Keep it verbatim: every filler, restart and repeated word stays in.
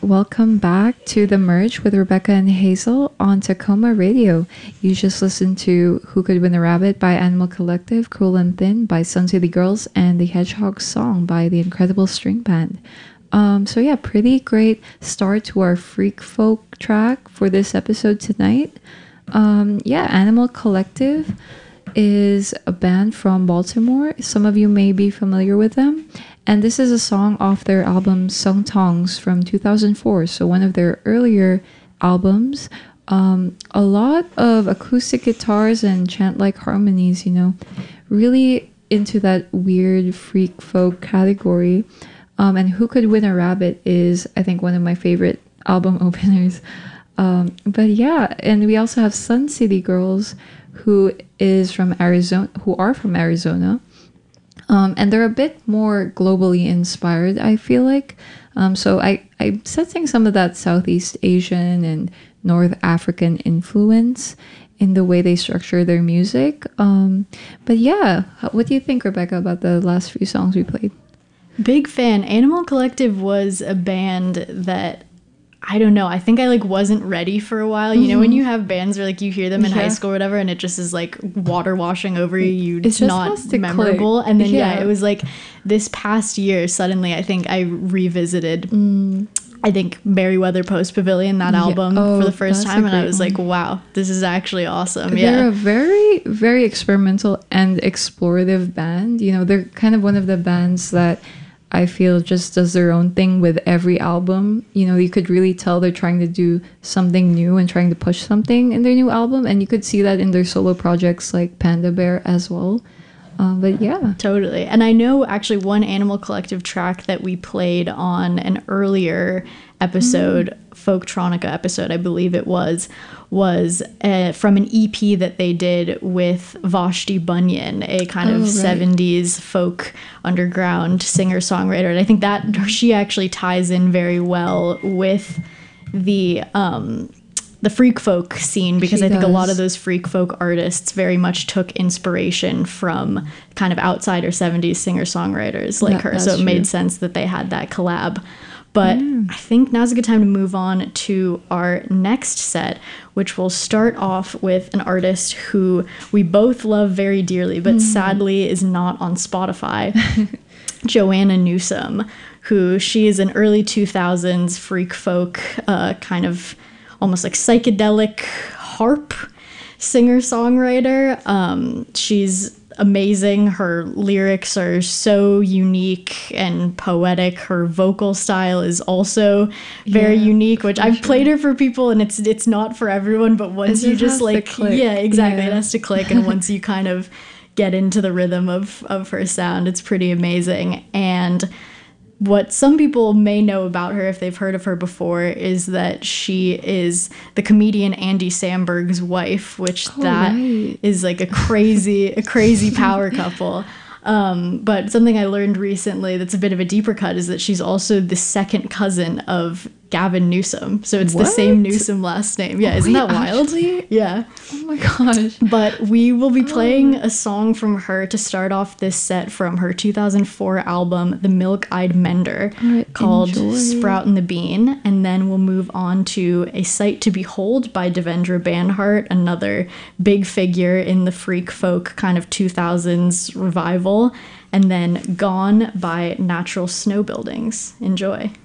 welcome back to The Merge with Rebecca and Hazel on Tacoma Radio. You just listened to Who Could Win a Rabbit by Animal Collective, Cruel and Thin by Sun City Girls, and The Hedgehog Song by the Incredible String Band. Um, so yeah, pretty great start to our freak folk track for this episode tonight. Um, yeah, Animal Collective is a band from Baltimore. Some of you may be familiar with them. And this is a song off their album Sung Tongs from two thousand four. So one of their earlier albums. Um, a lot of acoustic guitars and chant-like harmonies, you know, really into that weird freak folk category. Um, and Who Could Win a Rabbit is, I think, one of my favorite album openers. Um, but yeah, and we also have Sun City Girls, who is from Arizona, who are from Arizona. Um, and they're a bit more globally inspired, I feel like. Um, so I, I'm sensing some of that Southeast Asian and North African influence in the way they structure their music. Um, but yeah, what do you think, Rebecca, about the last few songs we played? Big fan. Animal Collective was a band that, I don't know, I think I like wasn't ready for a while. You mm-hmm. know, when you have bands where like you hear them in yeah. high school or whatever and it just is like water washing over you, you it's not memorable. Click. And then yeah. yeah, it was like this past year, suddenly I think I revisited mm. I think Merriweather Post Pavilion, that yeah. album oh, for the first time, and I was one. like, wow, this is actually awesome. They're yeah. a very, very experimental and explorative band. You know, they're kind of one of the bands that I feel just does their own thing with every album. You know, you could really tell they're trying to do something new and trying to push something in their new album. And you could see that in their solo projects like Panda Bear as well. Um, but yeah. Totally. And I know actually one Animal Collective track that we played on an earlier episode, mm. Folktronica episode, I believe it was, was uh, from an E P that they did with Vashti Bunyan, a kind oh, of right. seventies folk underground singer-songwriter. And I think that she actually ties in very well with the um, the freak folk scene, because she I think does. a lot of those freak folk artists very much took inspiration from kind of outsider seventies singer-songwriters like yeah, her. So it true. made sense that they had that collab. But mm. I think now's a good time to move on to our next set, which will start off with an artist who we both love very dearly, but mm. sadly is not on Spotify, Joanna Newsom, who she is an early two thousands freak folk uh, kind of almost like psychedelic harp singer-songwriter. Um, she's amazing. Her lyrics are so unique and poetic. Her vocal style is also very yeah, unique, which I've sure. played her for people, and it's it's not for everyone, but once you just like yeah exactly yeah. it has to click, and once you kind of get into the rhythm of of her sound, it's pretty amazing. And what some people may know about her, if they've heard of her before, is that she is the comedian Andy Samberg's wife, which oh, that right. is like a crazy, a crazy power couple. Um, but something I learned recently that's a bit of a deeper cut is that she's also the second cousin of Gavin Newsom. So it's what? the same Newsom last name. Yeah, oh, isn't wait, that wild? Actually? Yeah. Oh my gosh. But we will be playing a song from her to start off this set from her two thousand four album, The Milk-Eyed Mender, right, called enjoy. Sprout and the Bean. And then we'll move on to A Sight to Behold by Devendra Banhart, another big figure in the freak folk kind of two thousands revival. And then Gone by Natural Snow Buildings. Enjoy.